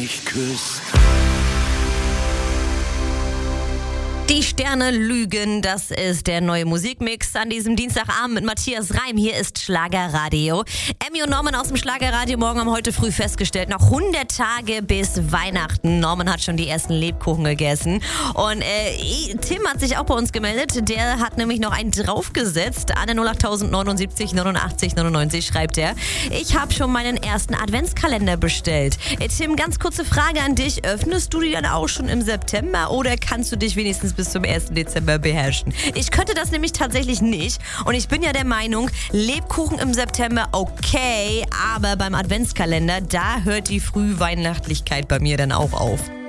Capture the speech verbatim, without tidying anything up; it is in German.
mich küsst. Die Sterne lügen, das ist der neue Musikmix an diesem Dienstagabend mit Matthias Reim. Hier ist Schlagerradio. Emmy und Norman aus dem Schlagerradio Morgen haben heute früh festgestellt, noch hundert Tage bis Weihnachten. Norman hat schon die ersten Lebkuchen gegessen. Und äh, Tim hat sich auch bei uns gemeldet. Der hat nämlich noch einen draufgesetzt. An der null acht neunundsiebzig neunundachtzig neunundneunzig schreibt er: Ich habe schon meinen ersten Adventskalender bestellt. Äh, Tim, ganz kurze Frage an dich. Öffnest du die dann auch schon im September oder kannst du dich wenigstens bis zum ersten Dezember beherrschen? Ich könnte das nämlich tatsächlich nicht und ich bin ja der Meinung, Lebkuchen im September okay, aber beim Adventskalender, da hört die Frühweihnachtlichkeit bei mir dann auch auf.